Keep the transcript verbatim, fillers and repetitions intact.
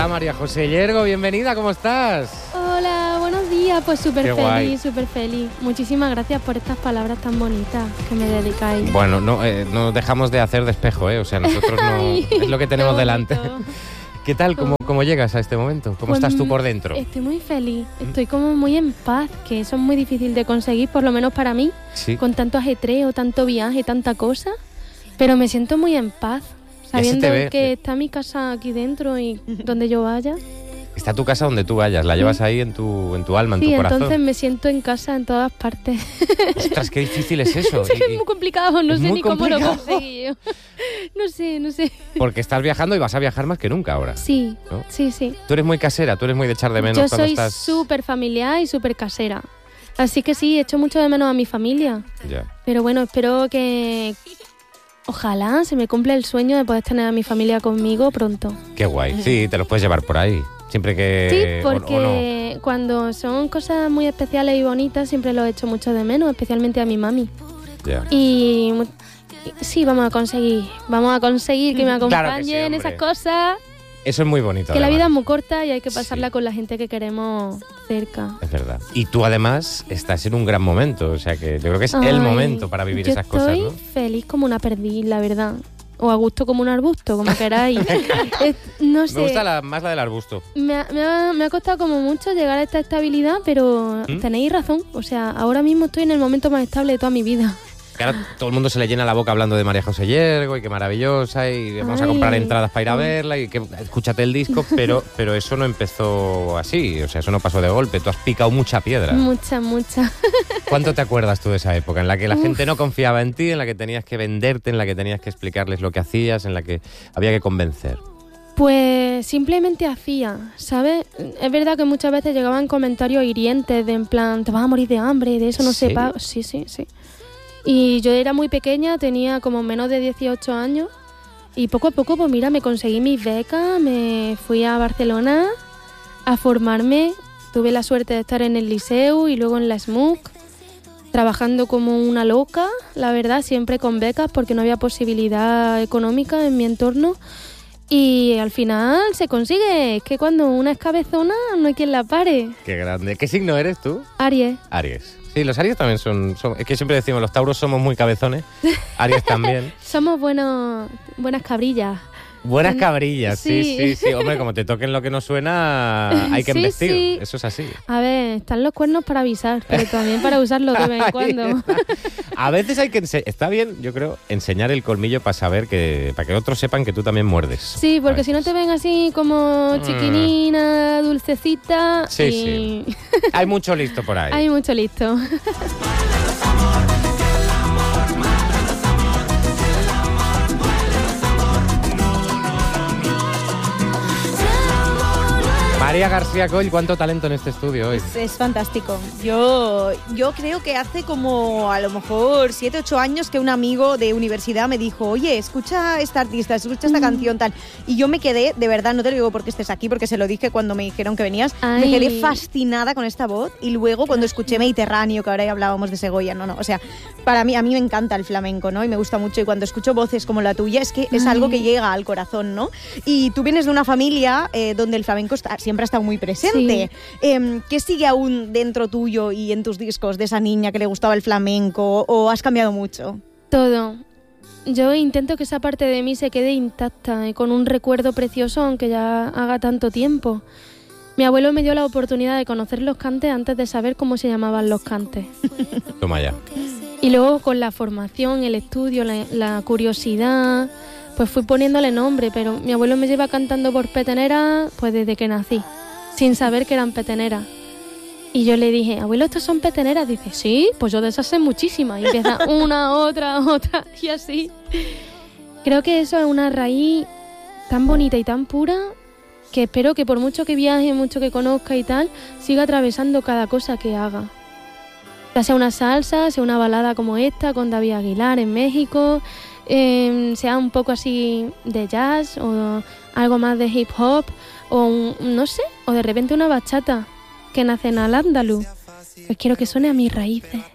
Hola, María José Yergo, bienvenida, ¿cómo estás? Hola, buenos días, pues súper Qué guay. feliz, súper feliz. Muchísimas gracias por estas palabras tan bonitas que me dedicáis. Bueno, no, eh, no dejamos de hacer despejo, ¿eh? O sea, nosotros no... es lo que tenemos Qué delante. bonito. ¿Qué tal? ¿Cómo, ¿Cómo llegas a este momento? ¿Cómo Pues, estás tú por dentro? Estoy muy feliz, estoy como muy en paz, que eso es muy difícil de conseguir, por lo menos para mí, Sí. con tanto ajetreo, tanto viaje, tanta cosa, pero me siento muy en paz, sabiendo ve. que está mi casa aquí dentro y donde yo vaya. Está tu casa donde tú vayas, la llevas ahí en tu, en tu alma, en Sí, tu corazón. entonces me siento en casa en todas partes. Ostras, qué difícil es eso. Sí, Y- es muy complicado, no es sé muy ni cómo lo complicado. conseguí yo. No sé, no sé. Porque estás viajando y vas a viajar más que nunca ahora. Sí, ¿No? sí, sí. Tú eres muy casera, tú eres muy de echar de menos Yo cuando soy estás... súper familiar y súper casera. Así que sí, echo mucho de menos a mi familia. Ya. Pero bueno, espero que... Ojalá se me cumpla el sueño de poder tener a mi familia conmigo pronto. Qué guay. Sí, te los puedes llevar por ahí. Siempre que... Sí, o- o no. porque cuando son cosas muy especiales y bonitas siempre los echo mucho de menos, especialmente a mi mami. Ya. Y mu- y sí, vamos a conseguir, vamos a conseguir que me Claro que sí, acompañen hombre. esas cosas. Eso es muy bonito. Que la además. vida es muy corta y hay que Sí. pasarla con la gente que queremos cerca. Es verdad. Y tú además estás en un gran momento, o sea que yo creo que es el Ay, momento para vivir yo esas cosas, estoy ¿no? feliz como una perdiz, la verdad. O a gusto como un arbusto, como queráis. Es- no sé. Me gusta la, más la del arbusto. Me ha, me ha- me ha costado como mucho llegar a esta estabilidad, pero ¿Mm? tenéis razón. O sea, ahora mismo estoy en el momento más estable de toda mi vida. Que ahora todo el mundo se le llena la boca hablando de María José Yergo y qué maravillosa y vamos a Ay. comprar entradas para ir a verla y que escúchate el disco, pero, pero eso no empezó así, o sea, eso no pasó de golpe, tú has picado mucha piedra. Mucha, mucha. ¿Cuánto te acuerdas tú de esa época en la que la Uf. gente no confiaba en ti, en la que tenías que venderte, en la que tenías que explicarles lo que hacías, en la que había que convencer? Pues simplemente hacía, ¿sabes? Es verdad que muchas veces llegaban comentarios hirientes de en plan, te vas a morir de hambre, de eso no ¿En se serio? paga. Sí, sí, sí. Y yo era muy pequeña, tenía como menos de dieciocho años y poco a poco, pues mira, me conseguí mis becas, me fui a Barcelona a formarme, tuve la suerte de estar en el Liceu y luego en la S M U C, trabajando como una loca, la verdad, siempre con becas porque no había posibilidad económica en mi entorno. Y al final se consigue, es que cuando una es cabezona no hay quien la pare. Qué grande. ¿Qué signo eres tú? Aries. Aries. Sí, los Aries también son, son... Es que siempre decimos, los Tauros somos muy cabezones. Aries también. Somos buenos, buenas cabrillas. Buenas cabrillas, sí, sí, Sí. sí. Hombre, como te toquen lo que no suena, hay que Sí, embestir. sí. Eso es así. A ver, están los cuernos para avisar, pero también para usarlos de vez en cuando. Ahí está. A veces hay que... ense- Está bien, yo creo, enseñar el colmillo para saber que... Para que otros sepan que tú también muerdes. Sí, porque A si no te veces. ven así como chiquinina, dulcecita. Sí, y... sí. Hay mucho listo por ahí. Hay mucho listo. María García Coll, ¿cuánto talento en este estudio hoy? Es, es fantástico. Yo, yo creo que hace como a lo mejor siete, ocho años que un amigo de universidad me dijo, oye, escucha esta artista, escucha esta canción tal. Y yo me quedé, de verdad, no te lo digo porque estés aquí, porque se lo dije cuando me dijeron que venías, Ay. me quedé fascinada con esta voz. Y luego cuando escuché Mediterráneo, que ahora ya hablábamos de Segovia, no, no, o sea, para mí, a mí me encanta el flamenco, ¿no? Y me gusta mucho. Y cuando escucho voces como la tuya, es que es Ay. algo que llega al corazón, ¿no? Y tú vienes de una familia eh, donde el flamenco está, siempre ha estado muy presente. Eh, ¿Qué sigue aún dentro tuyo y en tus discos de esa niña que le gustaba el flamenco o has cambiado mucho? Todo. Yo intento que esa parte de mí se quede intacta y con un recuerdo precioso, aunque ya haga tanto tiempo. Mi abuelo me dio la oportunidad de conocer los cantes antes de saber cómo se llamaban los cantes. Toma ya. Y luego con la formación, el estudio, la, la curiosidad, pues fui poniéndole nombre, pero mi abuelo me lleva cantando por peteneras pues desde que nací, sin saber que eran peteneras. Y yo le dije, abuelo, ¿estos son peteneras? Dice, sí, pues yo de esas sé muchísimas. Y empieza una, otra, otra, y así. Creo que eso es una raíz tan bonita y tan pura que espero que por mucho que viaje, mucho que conozca y tal, siga atravesando cada cosa que haga. Ya sea una salsa, sea una balada como esta con David Aguilar en México, eh, sea un poco así de jazz o algo más de hip hop o un, no sé, o de repente una bachata que nace en Al-Ándalus. Pues quiero que suene a mis raíces.